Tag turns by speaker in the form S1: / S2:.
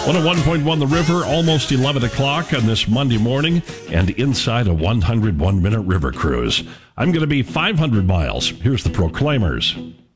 S1: 101.1 The River, almost 11 o'clock on this Monday morning, and inside a 101-minute river cruise. I'm going to be 500 miles. Here's the Proclaimers.